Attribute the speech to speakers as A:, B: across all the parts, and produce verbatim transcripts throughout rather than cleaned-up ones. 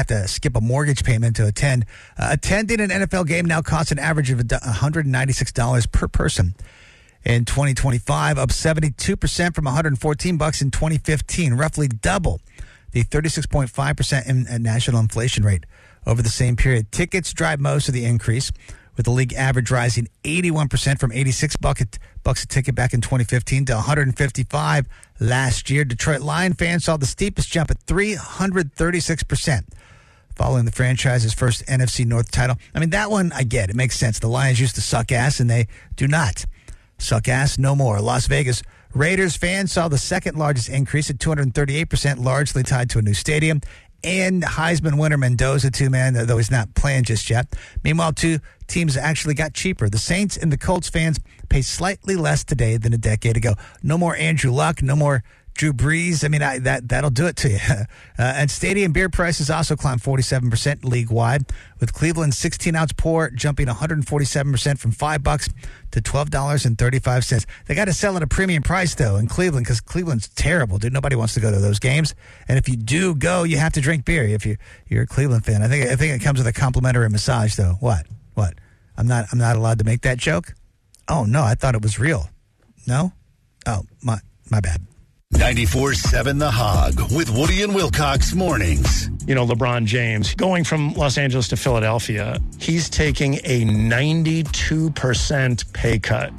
A: have to skip a mortgage payment to attend. Uh, attending an N F L game now costs an average of one hundred ninety-six dollars per person. In twenty twenty-five, up seventy-two percent from one hundred fourteen bucks in twenty fifteen, roughly double the thirty-six point five percent in, in national inflation rate over the same period. Tickets drive most of the increase, with the league average rising eighty-one percent from eighty-six bucks a ticket back in twenty fifteen to one hundred fifty-five last year. Detroit Lion fans saw the steepest jump at three hundred thirty-six percent. Following the franchise's first N F C North title. I mean, that one, I get. It makes sense. The Lions used to suck ass, and they do not suck ass no more. Las Vegas Raiders fans saw the second largest increase at two hundred thirty-eight percent, largely tied to a new stadium. And Heisman winner Mendoza, too, man, though he's not playing just yet. Meanwhile, two teams actually got cheaper. The Saints and the Colts fans pay slightly less today than a decade ago. No more Andrew Luck, no more Drew Brees. I mean, I, that, that'll do it to you. Uh, and stadium beer prices also climbed forty-seven percent league-wide, with Cleveland's sixteen-ounce pour jumping one hundred forty-seven percent from five bucks to twelve dollars and thirty-five cents. They got to sell at a premium price, though, in Cleveland, because Cleveland's terrible, dude. Nobody wants to go to those games. And if you do go, you have to drink beer if you, you're a Cleveland fan. I think I think it comes with a complimentary massage, though. What? What? I'm not I'm not allowed to make that joke? Oh, no, I thought it was real. No? Oh, my my bad.
B: ninety-four seven The Hog with Woody and Wilcox mornings.
C: You know, LeBron James, going from Los Angeles to Philadelphia, he's taking a ninety-two percent pay cut.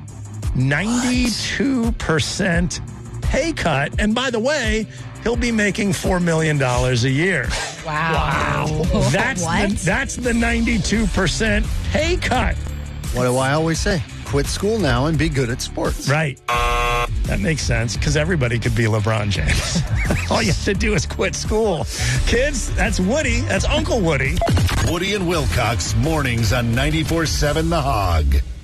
C: ninety-two percent pay cut. And by the way, he'll be making four million dollars a year.
D: Wow.
C: Wow. That's,
D: what?
C: the, that's the ninety-two percent pay cut.
E: What do I always say? Quit school now and be good at sports.
C: Right. That makes sense, because everybody could be LeBron James. All you have to do is quit school. Kids, that's Woody. That's Uncle Woody.
B: Woody and Wilcox mornings on ninety-four seven The Hog.